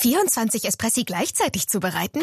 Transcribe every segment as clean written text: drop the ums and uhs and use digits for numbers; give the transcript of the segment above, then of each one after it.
24 Espressi gleichzeitig zubereiten?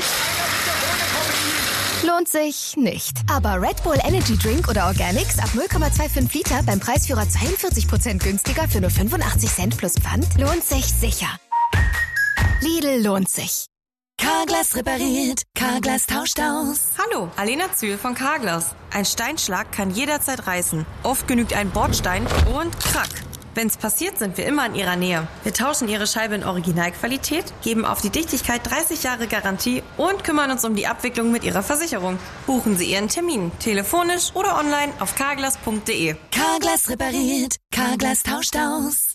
Lohnt sich nicht. Aber Red Bull Energy Drink oder Organics ab 0,25 Liter beim Preisführer 42% günstiger für nur 85 Cent plus Pfand lohnt sich sicher. Lidl lohnt sich. Carglass repariert, Carglass tauscht aus. Hallo, Alena Zühl von Carglass. Ein Steinschlag kann jederzeit reißen. Oft genügt ein Bordstein und krack. Wenn's passiert, sind wir immer in Ihrer Nähe. Wir tauschen Ihre Scheibe in Originalqualität, geben auf die Dichtigkeit 30 Jahre Garantie und kümmern uns um die Abwicklung mit Ihrer Versicherung. Buchen Sie Ihren Termin, telefonisch oder online auf carglass.de. Carglass repariert, Carglass tauscht aus.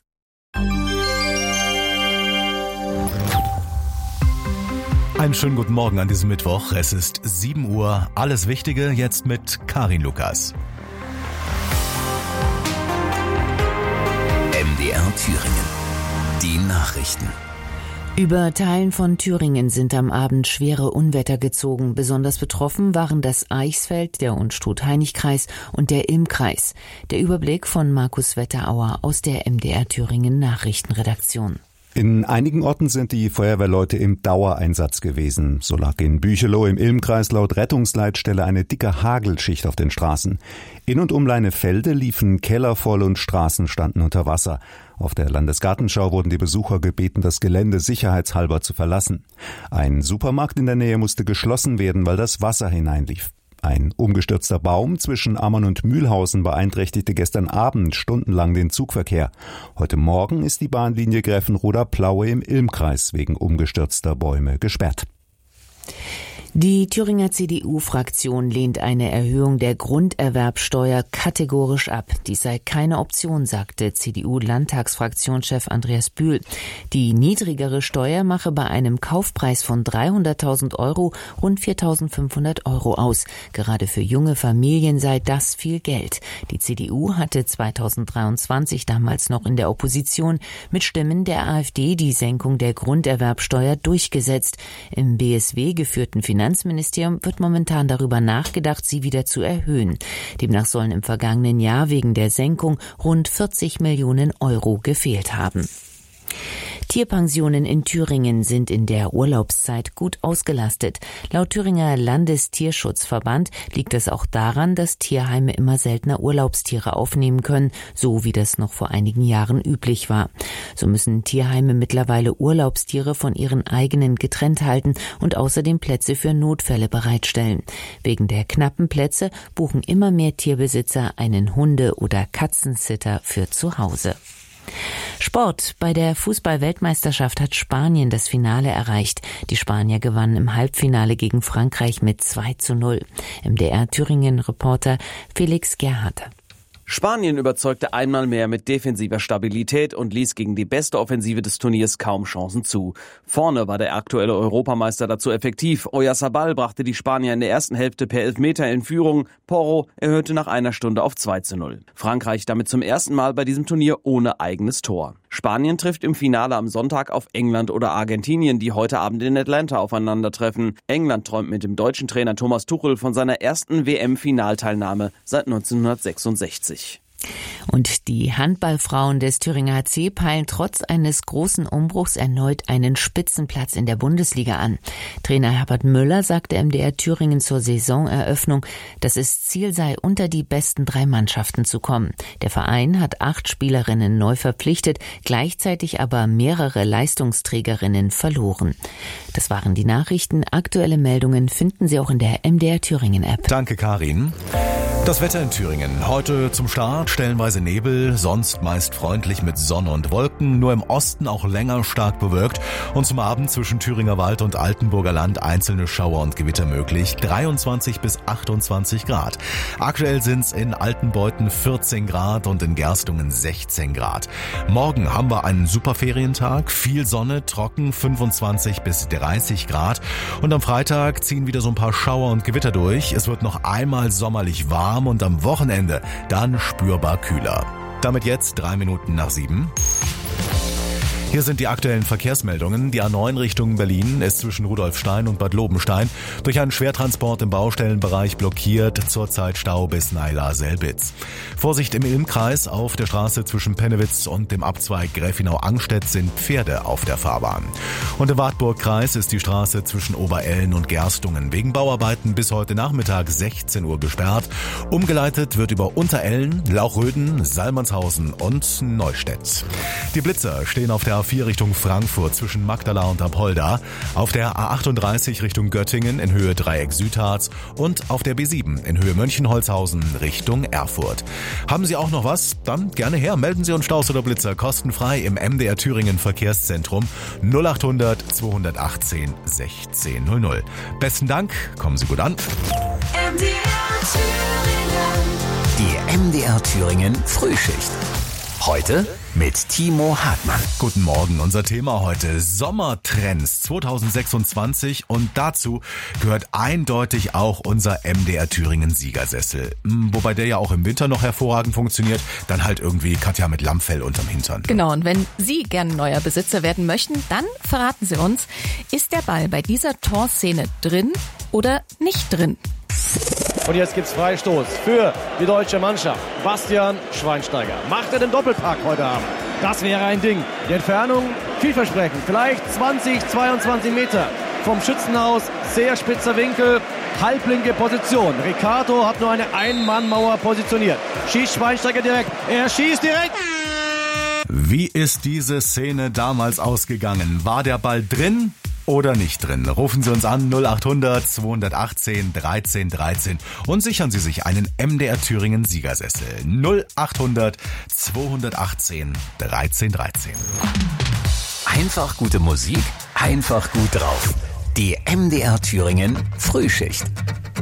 Einen schönen guten Morgen an diesem Mittwoch. Es ist 7 Uhr. Alles Wichtige jetzt mit Karin Lukas. MDR Thüringen. Die Nachrichten. Über Teilen von Thüringen sind am Abend schwere Unwetter gezogen. Besonders betroffen waren das Eichsfeld, der Unstrut-Hainich-Kreis und der Ilm-Kreis. Der Überblick von Markus Wetterauer aus der MDR Thüringen Nachrichtenredaktion. In einigen Orten sind die Feuerwehrleute im Dauereinsatz gewesen. So lag in Büchelow im Ilm-Kreis laut Rettungsleitstelle eine dicke Hagelschicht auf den Straßen. In und um Leinefelde liefen Keller voll und Straßen standen unter Wasser. Auf der Landesgartenschau wurden die Besucher gebeten, das Gelände sicherheitshalber zu verlassen. Ein Supermarkt in der Nähe musste geschlossen werden, weil das Wasser hineinlief. Ein umgestürzter Baum zwischen Ammern und Mühlhausen beeinträchtigte gestern Abend stundenlang den Zugverkehr. Heute Morgen ist die Bahnlinie Gräfenroda-Plaue im Ilm-Kreis wegen umgestürzter Bäume gesperrt. Die Thüringer CDU-Fraktion lehnt eine Erhöhung der Grunderwerbsteuer kategorisch ab. Dies sei keine Option, sagte CDU-Landtagsfraktionschef Andreas Bühl. Die niedrigere Steuer mache bei einem Kaufpreis von 300.000 Euro rund 4.500 Euro aus. Gerade für junge Familien sei das viel Geld. Die CDU hatte 2023 damals noch in der Opposition mit Stimmen der AfD die Senkung der Grunderwerbsteuer durchgesetzt. Im BSW geführten Finanzministerium wird momentan darüber nachgedacht, sie wieder zu erhöhen. Demnach sollen im vergangenen Jahr wegen der Senkung rund 40 Millionen Euro gefehlt haben. Tierpensionen in Thüringen sind in der Urlaubszeit gut ausgelastet. Laut Thüringer Landestierschutzverband liegt es auch daran, dass Tierheime immer seltener Urlaubstiere aufnehmen können, so wie das noch vor einigen Jahren üblich war. So müssen Tierheime mittlerweile Urlaubstiere von ihren eigenen getrennt halten und außerdem Plätze für Notfälle bereitstellen. Wegen der knappen Plätze buchen immer mehr Tierbesitzer einen Hunde- oder Katzensitter für zu Hause. Sport. Bei der Fußball-Weltmeisterschaft hat Spanien das Finale erreicht. Die Spanier gewannen im Halbfinale gegen Frankreich mit 2:0. MDR Thüringen-Reporter Felix Gerhardt. Spanien überzeugte einmal mehr mit defensiver Stabilität und ließ gegen die beste Offensive des Turniers kaum Chancen zu. Vorne war der aktuelle Europameister dazu effektiv. Oyarzabal brachte die Spanier in der ersten Hälfte per Elfmeter in Führung. Porro erhöhte nach einer Stunde auf 2:0. Frankreich damit zum ersten Mal bei diesem Turnier ohne eigenes Tor. Spanien trifft im Finale am Sonntag auf England oder Argentinien, die heute Abend in Atlanta aufeinandertreffen. England träumt mit dem deutschen Trainer Thomas Tuchel von seiner ersten WM-Finalteilnahme seit 1966. Und die Handballfrauen des Thüringer HC peilen trotz eines großen Umbruchs erneut einen Spitzenplatz in der Bundesliga an. Trainer Herbert Müller sagte MDR Thüringen zur Saisoneröffnung, dass es Ziel sei, unter die besten 3 Mannschaften zu kommen. Der Verein hat 8 Spielerinnen neu verpflichtet, gleichzeitig aber mehrere Leistungsträgerinnen verloren. Das waren die Nachrichten. Aktuelle Meldungen finden Sie auch in der MDR Thüringen App. Danke, Karin. Das Wetter in Thüringen. Heute zum Start stellenweise Nebel, sonst meist freundlich mit Sonne und Wolken, nur im Osten auch länger stark bewölkt und zum Abend zwischen Thüringer Wald und Altenburger Land einzelne Schauer und Gewitter möglich, 23 bis 28 Grad. Aktuell sind's in Altenbeuten 14 Grad und in Gerstungen 16 Grad. Morgen haben wir einen super Ferientag, viel Sonne, trocken, 25 bis 30 Grad und am Freitag ziehen wieder so ein paar Schauer und Gewitter durch. Es wird noch einmal sommerlich warm und am Wochenende dann spürbar kühler. Damit jetzt 3 Minuten nach 7. Hier sind die aktuellen Verkehrsmeldungen. Die A9 Richtung Berlin ist zwischen Rudolfstein und Bad Lobenstein durch einen Schwertransport im Baustellenbereich blockiert. Zurzeit Stau bis Naila-Selbitz. Vorsicht im Ilmkreis. Auf der Straße zwischen Pennewitz und dem Abzweig Gräfenau-Angstedt sind Pferde auf der Fahrbahn. Und im Wartburgkreis ist die Straße zwischen Oberellen und Gerstungen wegen Bauarbeiten bis heute Nachmittag 16 Uhr gesperrt. Umgeleitet wird über Unterellen, Lauchröden, Salmannshausen und Neustädt. Die Blitzer stehen auf der A4 Richtung Frankfurt zwischen Magdala und Apolda, auf der A38 Richtung Göttingen in Höhe Dreieck Südharz und auf der B7 in Höhe Mönchenholzhausen Richtung Erfurt. Haben Sie auch noch was? Dann gerne her. Melden Sie uns Staus oder Blitzer kostenfrei im MDR Thüringen Verkehrszentrum 0800 218 1600. Besten Dank, kommen Sie gut an. Die MDR Thüringen Frühschicht. Heute mit Timo Hartmann. Guten Morgen, unser Thema heute Sommertrends 2026 und dazu gehört eindeutig auch unser MDR Thüringen Siegersessel. Wobei der ja auch im Winter noch hervorragend funktioniert, dann halt irgendwie Katja mit Lammfell unterm Hintern. Genau, und wenn Sie gerne neuer Besitzer werden möchten, dann verraten Sie uns, ist der Ball bei dieser Torszene drin oder nicht drin? Und jetzt gibt's Freistoß für die deutsche Mannschaft. Bastian Schweinsteiger macht er den Doppelpack heute Abend. Das wäre ein Ding. Die Entfernung vielversprechend. Vielleicht 20, 22 Meter vom Schützenhaus. Sehr spitzer Winkel. Halblinke Position. Ricardo hat nur eine Ein-Mann-Mauer positioniert. Schießt Schweinsteiger direkt. Er schießt direkt. Wie ist diese Szene damals ausgegangen? War der Ball drin oder nicht drin? Rufen Sie uns an 0800 218 13 13 und sichern Sie sich einen MDR Thüringen Siegersessel 0800 218 13 13. Einfach gute Musik, einfach gut drauf. Die MDR Thüringen Frühschicht.